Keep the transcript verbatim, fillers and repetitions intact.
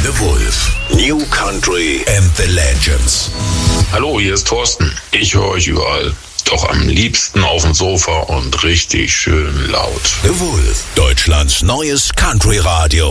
The Wolf. New Country and the Legends. Hallo, hier ist Thorsten. Ich höre euch überall. Doch am liebsten auf dem Sofa und richtig schön laut. The Wolf. Deutschlands neues Country-Radio.